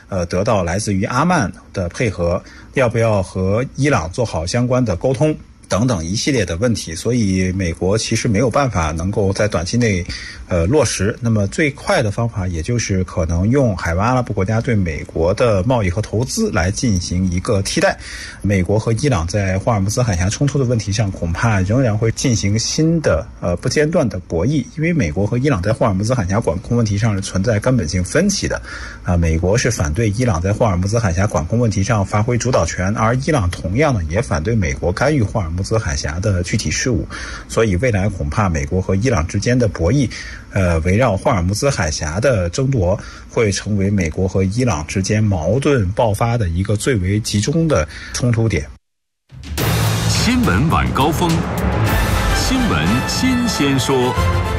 得到来自于阿曼的配合，要不要和伊朗做好相关的沟通等等一系列的问题，所以美国其实没有办法能够在短期内落实。那么最快的方法也就是可能用海湾阿拉伯国家对美国的贸易和投资来进行一个替代。美国和伊朗在霍尔木兹海峡冲突的问题上恐怕仍然会进行新的不间断的博弈，因为美国和伊朗在霍尔木兹海峡管控问题上是存在根本性分歧的。美国是反对伊朗在霍尔木兹海峡管控问题上发挥主导权，而伊朗同样呢也反对美国干预霍尔木兹海峡的具体事务，所以未来恐怕美国和伊朗之间的博弈围绕霍尔木兹海峡的争夺会成为美国和伊朗之间矛盾爆发的一个最为集中的冲突点。 新闻晚高峰，新闻新鲜说。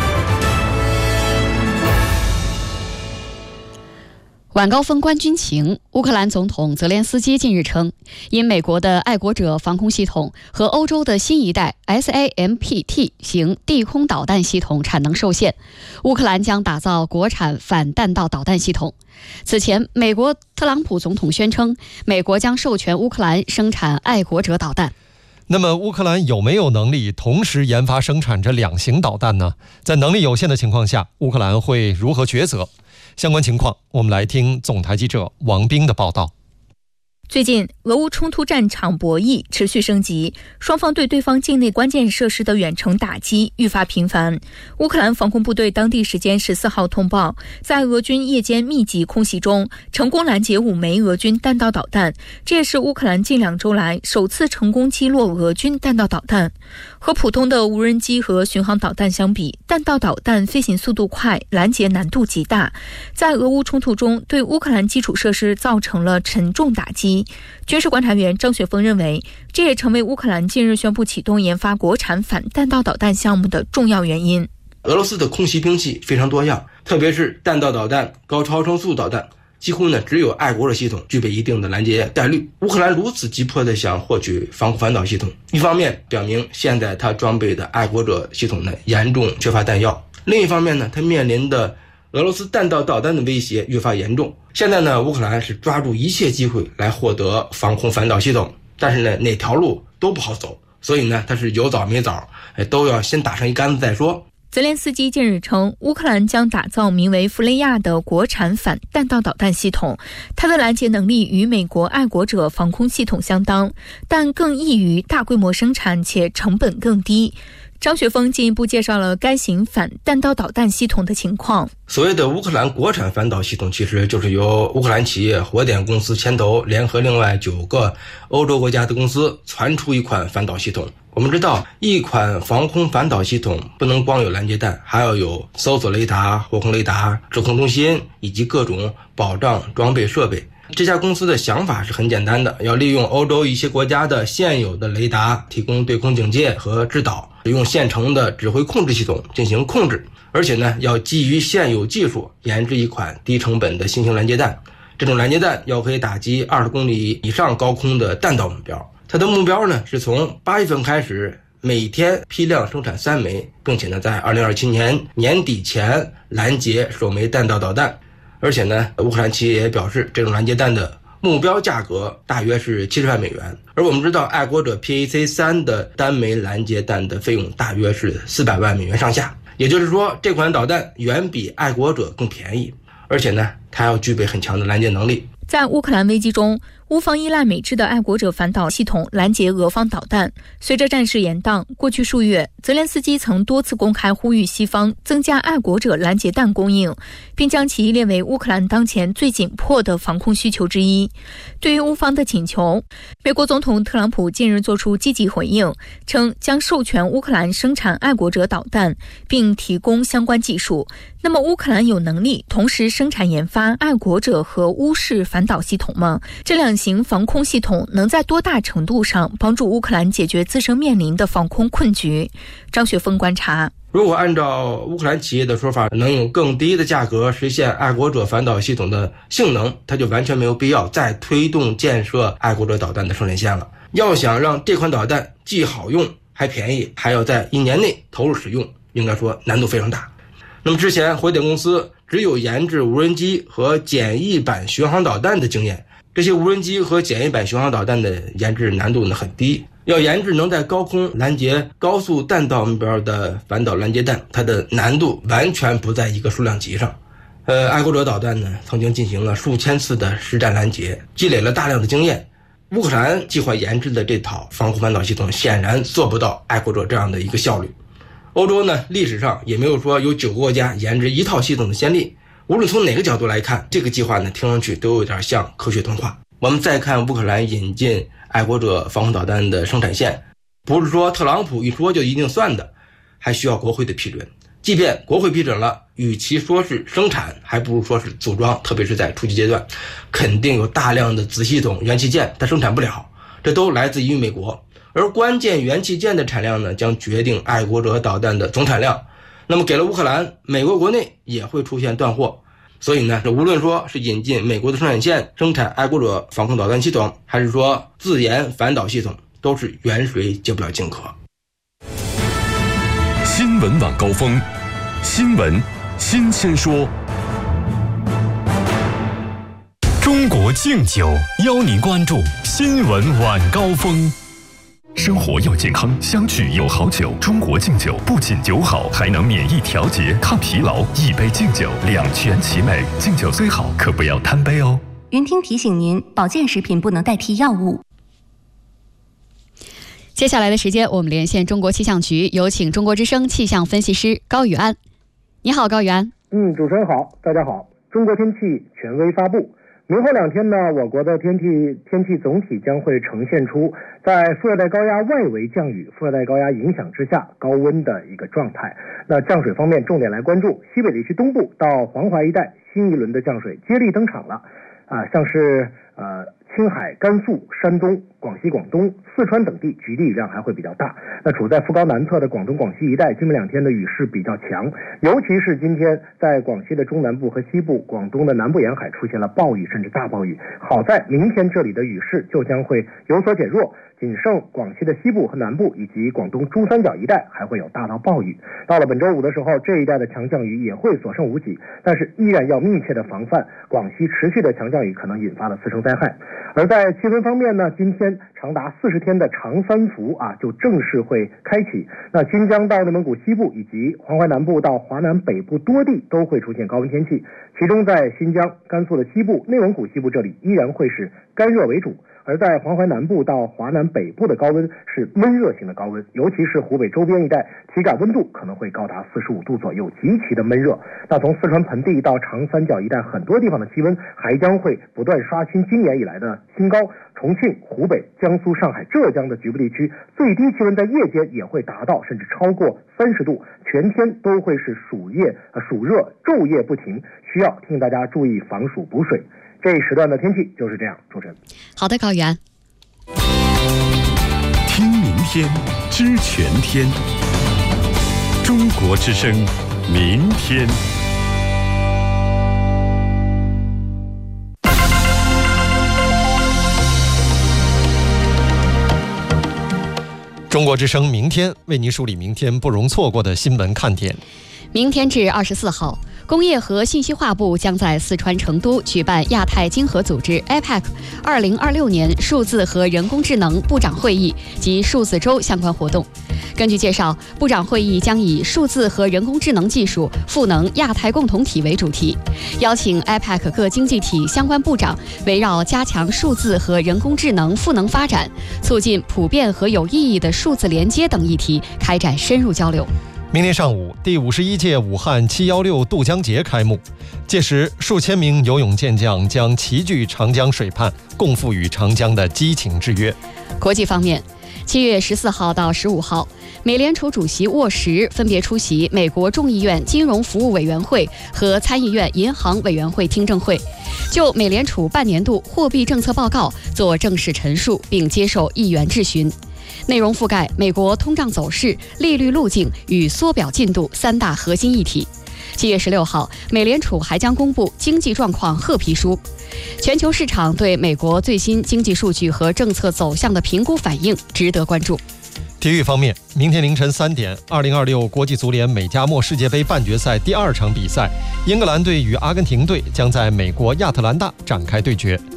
晚高峰观军情，乌克兰总统泽连斯基近日称，因美国的爱国者防空系统和欧洲的新一代 SAMPT 型地空导弹系统产能受限，乌克兰将打造国产反弹道导弹系统。此前，美国特朗普总统宣称，美国将授权乌克兰生产爱国者导弹。 那么乌克兰有没有能力同时研发生产这两型导弹呢？在能力有限的情况下，乌克兰会如何抉择？相关情况我们来听总台记者王冰的报道。 最近，俄乌冲突战场博弈持续升级，双方对对方境内关键设施的远程打击愈发频繁。乌克兰防空部队当地时间14号通报，在俄军夜间密集空袭中，成功拦截5枚俄军弹道导弹，这也是乌克兰近2周来首次成功击落俄军弹道导弹。和普通的无人机和巡航导弹相比，弹道导弹飞行速度快，拦截难度极大，在俄乌冲突中对乌克兰基础设施造成了沉重打击。军事观察员张雪峰认为，这也成为乌克兰近日宣布启动研发国产反弹道导弹项目的重要原因。 俄罗斯的空袭兵器非常多样，特别是弹道导弹、高超声速导弹，几乎只有爱国者系统具备一定的拦截概率。乌克兰如此急迫地想获取防空反导系统，一方面表明现在他装备的爱国者系统严重缺乏弹药，另一方面他面临的俄罗斯弹道导弹的威胁越发严重。现在乌克兰是抓住一切机会来获得防空反导系统，但是哪条路都不好走，所以他是有枣没枣，都要先打上一竿子再说。 泽连斯基近日称，乌克兰将打造名为弗雷亚的国产反弹道导弹系统，它的拦截能力与美国爱国者防空系统相当，但更易于大规模生产且成本更低。张雪峰进一步介绍了该型反弹道导弹系统的情况。 所谓的乌克兰国产反导系统，其实就是由乌克兰企业火点公司牵头，联合另外9个欧洲国家的公司传出一款反导系统。我们知道，一款防空反导系统不能光有拦截弹，还要有搜索雷达、火控雷达、指控中心以及各种保障装备设备。这家公司的想法是很简单的，要利用欧洲一些国家的现有的雷达提供对空警戒和制导，用现成的指挥控制系统进行控制，而且要基于现有技术研制一款低成本的新型拦截弹。这种拦截弹要可以打击20公里以上高空的弹道目标。它的目标是从8月份开始，每天批量生产3枚，并且在2027年年底前拦截首枚弹道导弹。而且乌克兰企业也表示，这种拦截弹的目标价格大约是70万美元。而我们知道，爱国者 PAC-3 的单枚拦截弹的费用大约是400万美元上下。也就是说，这款导弹远比爱国者更便宜，而且它要具备很强的拦截能力。 在乌克兰危机中，乌方依赖美制的爱国者反导系统拦截俄方导弹。随着战事延宕，过去数月，泽连斯基曾多次公开呼吁西方增加爱国者拦截弹供应，并将其列为乌克兰当前最紧迫的防空需求之一。对于乌方的请求，美国总统特朗普近日作出积极回应，称将授权乌克兰生产爱国者导弹，并提供相关技术。那么乌克兰有能力同时生产研发爱国者和乌式反导系统吗？这两型防空系统能在多大程度上帮助乌克兰解决自身面临的防空困局？张雪峰观察， 如果按照乌克兰企业的说法，能用更低的价格实现爱国者反导系统的性能，它就完全没有必要再推动建设爱国者导弹的生产线了。要想让这款导弹既好用还便宜，还要在1年内投入使用，应该说难度非常大。 那么之前火点公司只有研制无人机和简易版巡航导弹的经验，这些无人机和简易版巡航导弹的研制难度呢很低，要研制能在高空拦截高速弹道目标的反导拦截弹，它的难度完全不在一个数量级上。爱国者导弹呢曾经进行了数千次的实战拦截，积累了大量的经验。乌克兰计划研制的这套防空反导系统显然做不到爱国者这样的一个效率。欧洲呢历史上也没有说有9个国家研制一套系统的先例，无论从哪个角度来看，这个计划呢听上去都有点像科学童话。我们再看乌克兰引进爱国者防空导弹的生产线，不是说特朗普一说就一定算的，还需要国会的批准。即便国会批准了，与其说是生产，还不如说是组装，特别是在初级阶段，肯定有大量的子系统元器件它生产不了，这都来自于美国。而关键元器件的产量呢，将决定爱国者导弹的总产量。那么给了乌克兰，美国国内也会出现断货。所以呢，无论说是引进美国的生产线生产爱国者防空导弹系统，还是说自研反导系统，都是远水救不了近渴。 新闻晚高峰，新闻新鲜说。中国敬酒邀您关注新闻晚高峰。生活要健康，相聚有好酒。中国敬酒不仅酒好，还能免疫调节、抗疲劳。一杯敬酒，两全其美。敬酒虽好，可不要贪杯哦。 云听提醒您，保健食品不能代替药物。 接下来的时间，我们连线中国气象局，有请中国之声气象分析师高宇安。你好，高宇安。 主持人好，大家好。中国天气权威发布。明后2天呢，我国的天气总体将会呈现出在副热带高压外围降雨、副热带高压影响之下高温的一个状态。那降水方面，重点来关注西北地区东部到黄淮一带新一轮的降水接力登场了。像是青海、甘肃、山东、广西、广东、四川等地局地雨量还会比较大。那处在副高南侧的广东、广西一带，今明2天的雨势比较强，尤其是今天在广西的中南部和西部、广东的南部沿海出现了暴雨甚至大暴雨。好在明天这里的雨势就将会有所减弱，仅剩广西的西部和南部以及广东珠三角一带还会有大到暴雨。到了本周五的时候，这一带的强降雨也会所剩无几，但是依然要密切的防范广西持续的强降雨可能引发的次生灾害。而在气温方面呢，今天长达40天的长三伏就正式会开启。那新疆到内蒙古西部以及黄淮南部到华南北部多地都会出现高温天气，其中在新疆、甘肃的西部、内蒙古西部这里依然会是干热为主，而在黄淮南部到华南北部的高温是闷热型的高温，尤其是湖北周边一带，体感温度可能会高达45度左右，极其的闷热。那从四川盆地到长三角一带很多地方的气温还将会不断刷新今年以来的新高。重庆、湖北、江苏、上海、浙江的局部地区最低气温在夜间也会达到甚至超过30度，全天都会是暑热，昼夜不停，需要提醒大家注意防暑补水。这一时段的天气就是这样，主持人。 好的，高原。 听明天，知全天。中国之声，明天。 中国之声明天为您梳理明天不容错过的新闻看点。 明天至24号，工业和信息化部将在四川成都举办亚太经合组织 APEC 2026年数字和人工智能部长会议及数字周相关活动。根据介绍，部长会议将以数字和人工智能技术赋能亚太共同体为主题，邀请 APEC 各经济体相关部长围绕加强数字和人工智能赋能发展、促进普遍和有意义的数字连接等议题开展深入交流。 明天上午，第51届武汉716渡江节开幕，届时数千名游泳健将将齐聚长江水畔，共赴与长江的激情之约。 国际方面，7月14号到15号，美联储主席沃什分别出席美国众议院金融服务委员会和参议院银行委员会听证会，就美联储半年度货币政策报告做正式陈述，并接受议员质询。内容覆盖美国通胀走势、利率路径与缩表进度3大核心议题。7月16号，美联储还将公布经济状况褐皮书。全球市场对美国最新经济数据和政策走向的评估反应值得关注。 体育方面，明天凌晨3点，2026国际足联美加墨世界杯半决赛第2场比赛，英格兰队与阿根廷队将在美国亚特兰大展开对决。